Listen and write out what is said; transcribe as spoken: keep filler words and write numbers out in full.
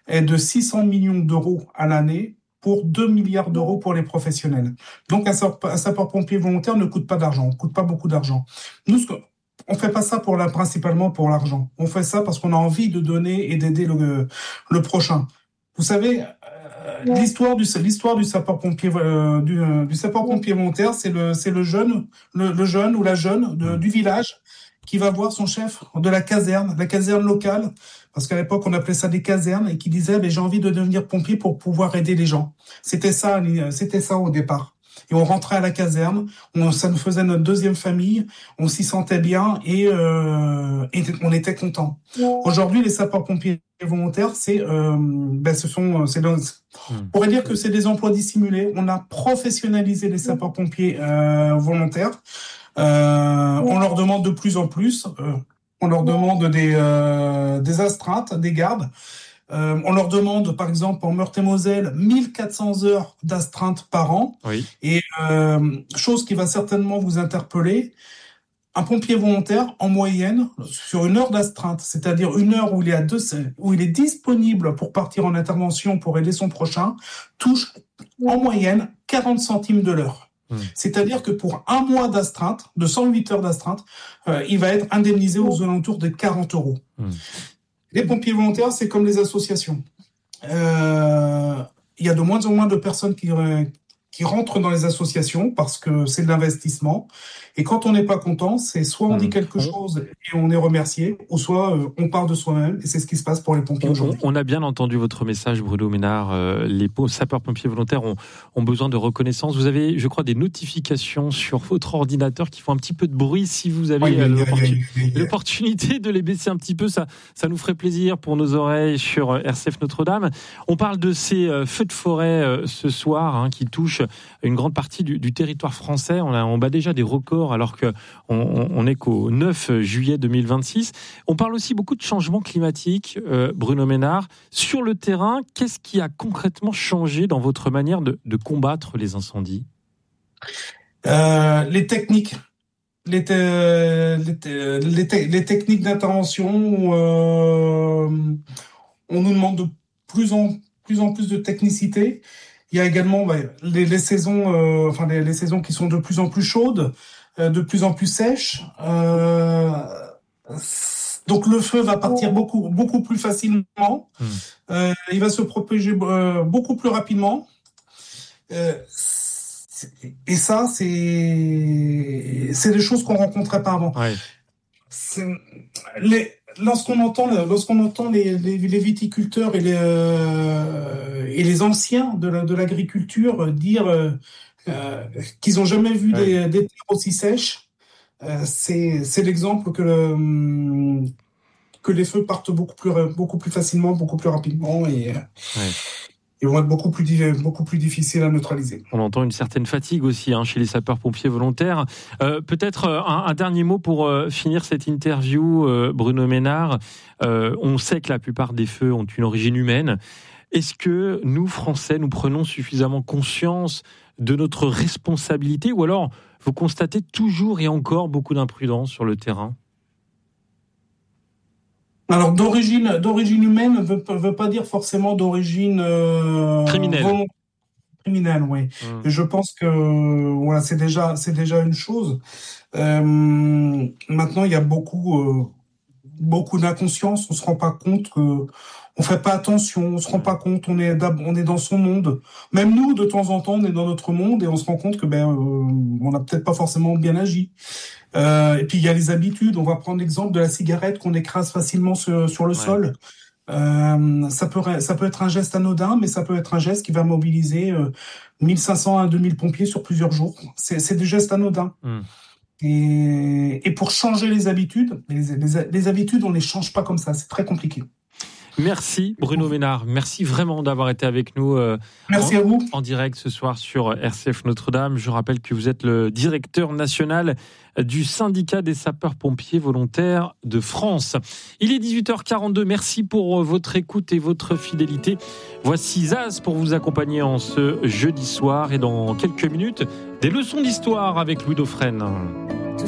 est de six cents millions d'euros à l'année pour deux milliards d'euros pour les professionnels. Donc un sapeur-pompier volontaire ne coûte pas d'argent, ne coûte pas beaucoup d'argent. Nous, ce que, on fait pas ça pour la, principalement pour l'argent. On fait ça parce qu'on a envie de donner et d'aider le, le prochain. Vous savez, euh, l'histoire du l'histoire du sapeur-pompier euh, du, euh, du sapeur-pompier volontaire, c'est le c'est le jeune le, le jeune ou la jeune de, du village qui va voir son chef de la caserne, la caserne locale, parce qu'à l'époque on appelait ça des casernes, et qui disait ben, j'ai envie de devenir pompier pour pouvoir aider les gens. C'était ça, c'était ça au départ. Et on rentrait à la caserne, on, ça nous faisait notre deuxième famille, on s'y sentait bien et, euh, et on était contents. Aujourd'hui, les sapeurs-pompiers volontaires, c'est, euh, ben, ce sont, c'est, on pourrait dire que c'est des emplois dissimulés. On a professionnalisé les sapeurs-pompiers euh, volontaires. Euh, on leur demande de plus en plus. Euh, on leur demande des, euh, des astreintes, des gardes. Euh, on leur demande, par exemple, en Meurthe-et-Moselle, mille quatre cents heures d'astreinte par an. Oui. Et euh, chose qui va certainement vous interpeller, un pompier volontaire, en moyenne, sur une heure d'astreinte, c'est-à-dire une heure où il est à deux, où il est disponible pour partir en intervention pour aider son prochain, touche en moyenne quarante centimes de l'heure. Mmh. C'est-à-dire que pour un mois d'astreinte, de cent huit heures d'astreinte, euh, il va être indemnisé aux alentours de quarante euros. Mmh. Les pompiers volontaires, c'est comme les associations. Euh, il y a de moins en moins de personnes qui, qui rentrent dans les associations parce que c'est de l'investissement. Et quand on n'est pas content, c'est soit on dit quelque chose et on est remercié, ou soit euh, on part de soi-même. Et c'est ce qui se passe pour les pompiers on, aujourd'hui. On a bien entendu votre message, Bruno Ménard. Euh, les sapeurs-pompiers volontaires ont, ont besoin de reconnaissance. Vous avez, je crois, des notifications sur votre ordinateur qui font un petit peu de bruit. Si vous avez oui, euh, l'opportun- l'opportunité de les baisser un petit peu, ça, ça nous ferait plaisir pour nos oreilles sur R C F Notre-Dame. On parle de ces euh, feux de forêt euh, ce soir hein, qui touchent une grande partie du, du territoire français. On, a, on bat déjà des records alors qu'on on est qu'au neuf juillet deux mille vingt-six. On parle aussi beaucoup de changements climatiques, euh, Bruno Ménard. Sur le terrain, qu'est-ce qui a concrètement changé dans votre manière de, de combattre les incendies ? euh, Les techniques. Les, te, les, te, les, te, les techniques d'intervention, euh, on nous demande de plus en plus, en plus de technicité. Il y a également bah, les, les saisons, euh, enfin les, les saisons qui sont de plus en plus chaudes, euh, de plus en plus sèches. Euh, donc le feu va partir beaucoup, beaucoup plus facilement. Mmh. Euh, il va se propager euh, beaucoup plus rapidement. Euh, et ça, c'est c'est des choses qu'on rencontrait pas avant. Ouais. C'est, les, lorsqu'on entend, lorsqu'on entend les, les, les viticulteurs et les, euh, et les anciens de, la, de l'agriculture dire euh, euh, qu'ils n'ont jamais vu ouais. des, des terres aussi sèches, euh, c'est, c'est l'exemple que, le, que les feux partent beaucoup plus, beaucoup plus facilement, beaucoup plus rapidement et, ouais. et vont être beaucoup plus, beaucoup plus difficiles à neutraliser. On entend une certaine fatigue aussi hein, chez les sapeurs-pompiers volontaires. Euh, peut-être un, un dernier mot pour euh, finir cette interview, euh, Bruno Ménard. Euh, on sait que la plupart des feux ont une origine humaine. Est-ce que nous, Français, nous prenons suffisamment conscience de notre responsabilité ou alors vous constatez toujours et encore beaucoup d'imprudence sur le terrain ? Alors d'origine, d'origine humaine ne veut, veut pas dire forcément d'origine euh, criminelle. Bon, criminelle, oui. Mmh. Et je pense que voilà, c'est déjà, c'est déjà une chose. Euh, maintenant, il y a beaucoup, euh, beaucoup d'inconscience. On se rend pas compte que on fait pas attention. On se rend pas compte. On est, on est dans son monde. Même nous, de temps en temps, on est dans notre monde et on se rend compte que ben, euh, on n'a peut-être pas forcément bien agi. Euh, et puis il y a les habitudes. On va prendre l'exemple de la cigarette qu'on écrase facilement sur, sur le ouais. sol. Euh, ça peut ça peut être un geste anodin, mais ça peut être un geste qui va mobiliser euh, mille cinq cents à deux mille pompiers sur plusieurs jours. C'est, c'est des gestes anodins. Mm. Et, et pour changer les habitudes, les, les, les habitudes, on les change pas comme ça. C'est très compliqué. Merci Bruno Ménard, merci vraiment d'avoir été avec nous euh, merci en, à vous. en direct ce soir sur R C F Notre-Dame. Je rappelle que vous êtes le directeur national du syndicat des sapeurs-pompiers volontaires de France. Il est dix-huit heures quarante-deux, merci pour votre écoute et votre fidélité. Voici Zaz pour vous accompagner en ce jeudi soir et dans quelques minutes, des leçons d'histoire avec Louis Dauphren.